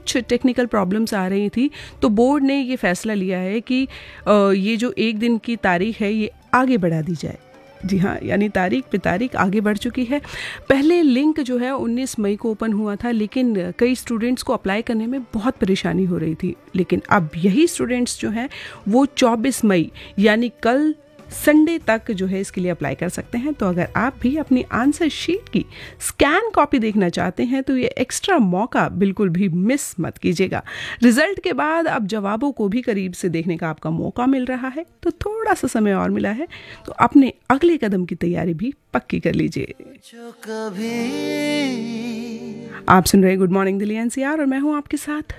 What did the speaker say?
कुछ technical problems आ रही थी, तो बोर्ड ने ये फैसला लिया है कि ये जो एक दिन की तारीख है ये आगे बढ़ा दी जाए। जी हाँ, यानी तारीख पे तारीख आगे बढ़ चुकी है। पहले लिंक जो है 19 मई को ओपन हुआ था, लेकिन कई स्टूडेंट्स को अप्लाई करने में बहुत परेशानी हो रही थी। लेकिन अब यही स्टूडेंट्स जो हैं वो 24 मई यानी कल संडे तक जो है इसके लिए अप्लाई कर सकते हैं। तो अगर आप भी अपनी आंसर शीट की स्कैन कॉपी देखना चाहते हैं तो ये एक्स्ट्रा मौका बिल्कुल भी मिस मत कीजिएगा। रिजल्ट के बाद अब जवाबों को भी करीब से देखने का आपका मौका मिल रहा है, तो थोड़ा सा समय और मिला है, तो अपने अगले कदम की तैयारी भी पक्की कर लीजिए। आप सुन रहे गुड मॉर्निंग दिल्ली एनसीआर और मैं हूं आपके साथ